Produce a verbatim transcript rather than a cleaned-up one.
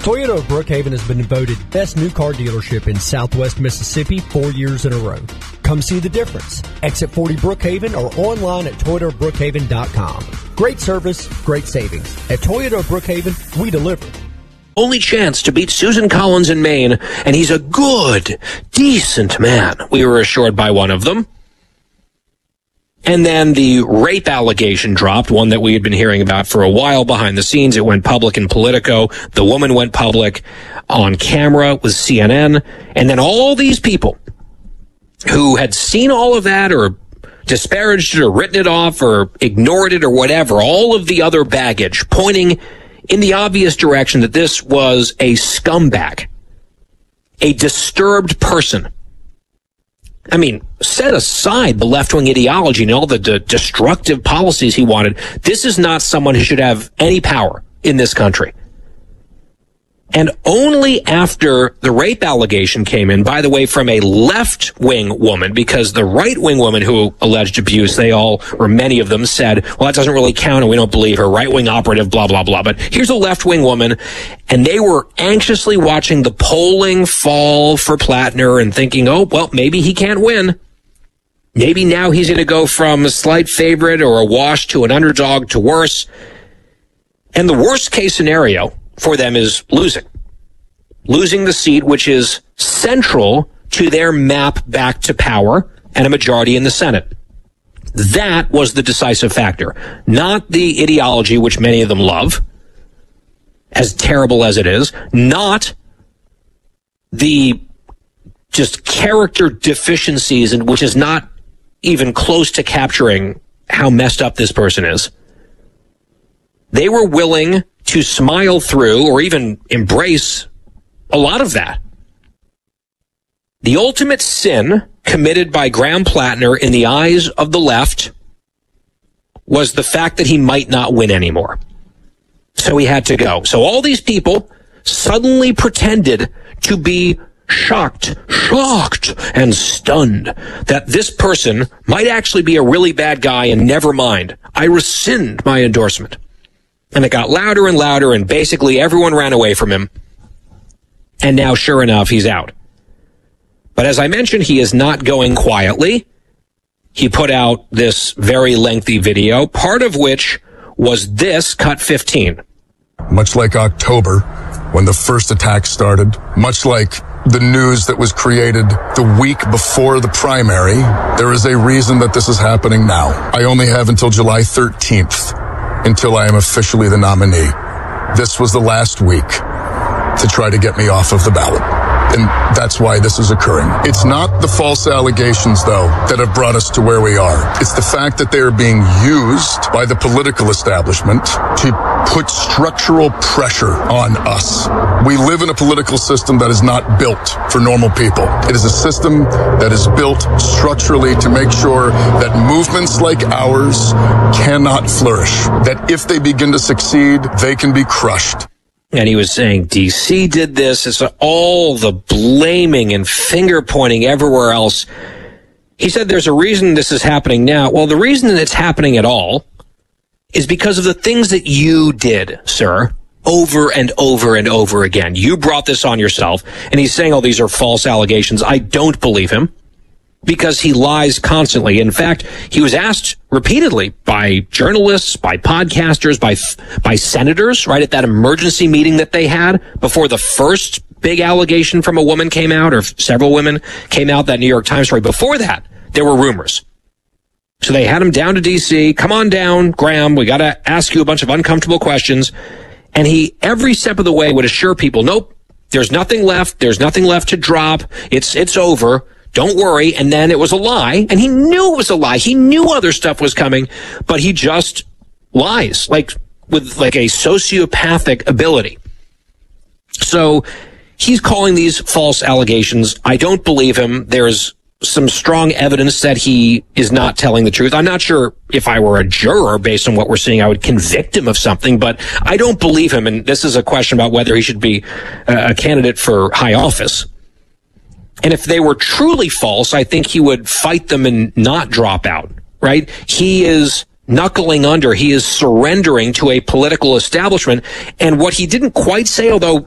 Toyota of Brookhaven has been voted best new car dealership in Southwest Mississippi four years in a row. Come see the difference. Exit forty Brookhaven or online at toyota of brookhaven dot com. Great service, great savings. At Toyota of Brookhaven, we deliver. Only chance to beat Susan Collins in Maine, and he's a good, decent man, we were assured by one of them. And then the rape allegation dropped, one that we had been hearing about for a while behind the scenes. It went public in Politico. The woman went public on camera with C N N. And then all these people who had seen all of that or disparaged it or written it off or ignored it or whatever, all of the other baggage pointing in the obvious direction that this was a scumbag, a disturbed person. I mean, set aside the left-wing ideology and all the de- destructive policies he wanted. This is not someone who should have any power in this country. And only after the rape allegation came in, by the way, from a left-wing woman, because the right-wing woman who alleged abuse, they all, or many of them, said, well, that doesn't really count and we don't believe her, right-wing operative, blah, blah, blah. But here's a left-wing woman, and they were anxiously watching the polling fall for Plattner and thinking, oh, well, maybe he can't win. Maybe now he's going to go from a slight favorite or a wash to an underdog to worse. And the worst-case scenario for them is losing. Losing the seat, which is central to their map back to power and a majority in the Senate. That was the decisive factor, not the ideology, which many of them love, as terrible as it is, not the just character deficiencies, and which is not even close to capturing how messed up this person is. They were willing to smile through or even embrace a lot of that. The ultimate sin committed by Graham Plattner in the eyes of the left was the fact that he might not win anymore. So he had to go. So all these people suddenly pretended to be shocked, shocked, and stunned that this person might actually be a really bad guy, and never mind, I rescind my endorsement. And it got louder and louder, and basically everyone ran away from him. And now, sure enough, he's out. But as I mentioned, he is not going quietly. He put out this very lengthy video, part of which was this, cut fifteen. Much like October, when the first attack started, much like the news that was created the week before the primary, there is a reason that this is happening now. I only have until July thirteenth. Until I am officially the nominee. This was the last week to try to get me off of the ballot. And that's why this is occurring. It's not the false allegations, though, that have brought us to where we are. It's the fact that they are being used by the political establishment to put structural pressure on us. We live in a political system that is not built for normal people. It is a system that is built structurally to make sure that movements like ours cannot flourish. That if they begin to succeed, they can be crushed. And he was saying D C did this. It's all the blaming and finger pointing everywhere else. He said there's a reason this is happening now. Well, the reason that it's happening at all is because of the things that you did, sir, over and over and over again. You brought this on yourself. And he's saying, oh, these are false allegations. I don't believe him, because he lies constantly. In fact, he was asked repeatedly by journalists, by podcasters, by by senators, right, at that emergency meeting that they had before the first big allegation from a woman came out, or several women came out, that New York Times story. Before that, there were rumors. So they had him down to D C. Come on down, Graham. We got to ask you a bunch of uncomfortable questions. And he, every step of the way, would assure people, nope, there's nothing left. There's nothing left to drop. It's it's over. Don't worry. And then it was a lie. And he knew it was a lie. He knew other stuff was coming, but he just lies, like with like a sociopathic ability. So he's calling these false allegations. I don't believe him. There's some strong evidence that he is not telling the truth. I'm not sure if I were a juror, based on what we're seeing, I would convict him of something, but I don't believe him. And this is a question about whether he should be a candidate for high office. And if they were truly false, I think he would fight them and not drop out, right? He is knuckling under. He is surrendering to a political establishment. And what he didn't quite say, although